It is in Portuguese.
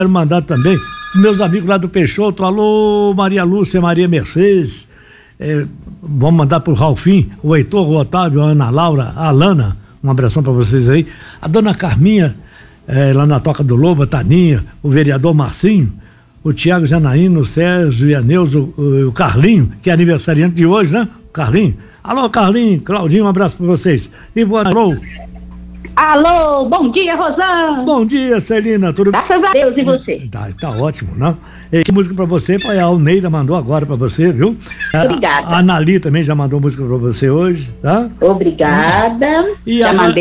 Quero mandar também meus amigos lá do Peixoto. Alô, Maria Lúcia, Maria Mercedes. Vamos mandar pro Ralfim, o Heitor, o Otávio, a Ana Laura, a Alana. Um abração para vocês aí. A dona Carminha, lá na Toca do Lobo, a Taninha, o vereador Marcinho, o Tiago Janaíno, o Sérgio e a Neuza, o Carlinho, que é aniversariante de hoje, né? Carlinho. Alô, Carlinho, Claudinho, um abraço para vocês. E boa noite. Alô, bom dia, Rosão. Bom dia, Celina, tudo bem? Graças a Deus, e você? Tá ótimo, não? E que música pra você, pai? A Alneida mandou agora pra você, viu? Obrigada. A Anali também já mandou música pra você hoje, tá? Obrigada. E já mandei